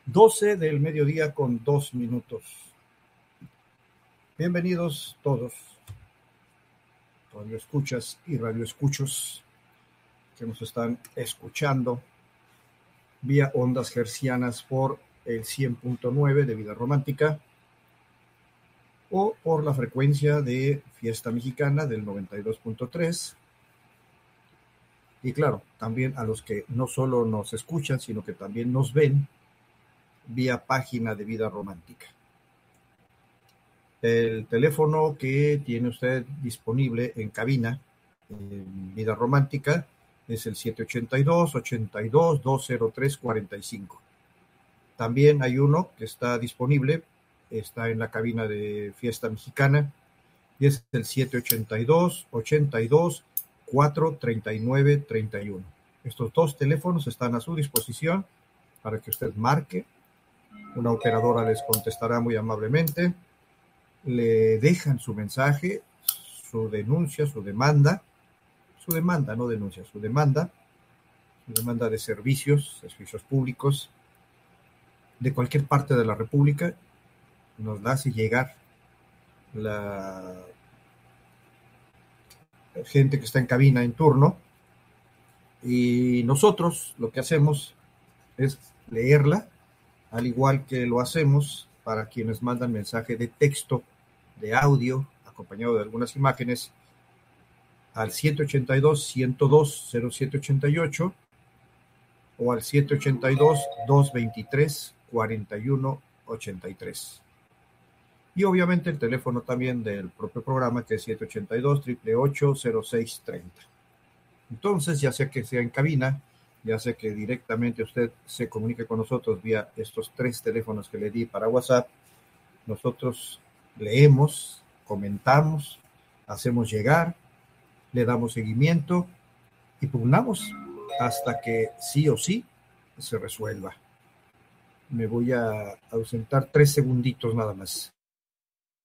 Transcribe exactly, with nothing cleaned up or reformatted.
doce del mediodía con dos minutos. Bienvenidos todos, radio escuchas y radio escuchos que nos están escuchando vía ondas hercianas por el cien punto nueve de Vida Romántica o por la frecuencia de Fiesta Mexicana del noventa y dos punto tres. Y claro, también a los que no solo nos escuchan, sino que también nos ven vía página de Vida Romántica. El teléfono que tiene usted disponible en cabina en Vida Romántica es el siete ocho dos, ochenta y dos, doscientos tres, cuarenta y cinco. También hay uno que está disponible, está en la cabina de Fiesta Mexicana, y es el siete ocho dos, ochenta y dos, cuatrocientos treinta y nueve, treinta y uno. Estos dos teléfonos están a su disposición para que usted marque. Una operadora les contestará muy amablemente, le dejan su mensaje, su denuncia, su demanda, su demanda, no denuncia, su demanda, su demanda de servicios, servicios públicos, de cualquier parte de la República, nos la hace llegar la gente que está en cabina en turno, y nosotros lo que hacemos es leerla, al igual que lo hacemos para quienes mandan mensaje de texto, de audio, acompañado de algunas imágenes, al siete ocho dos, ciento dos, cero siete ochenta y ocho o al siete ocho dos, doscientos veintitrés, cuarenta y uno ochenta y tres. Y obviamente el teléfono también del propio programa, que es siete ocho dos, ocho ocho ocho, cero seis treinta. Entonces, ya sea que sea en cabina, ya sea que directamente usted se comunique con nosotros vía estos tres teléfonos que le di para WhatsApp, nosotros leemos, comentamos, hacemos llegar, le damos seguimiento y pugnamos hasta que sí o sí se resuelva. Me voy a ausentar tres segunditos nada más.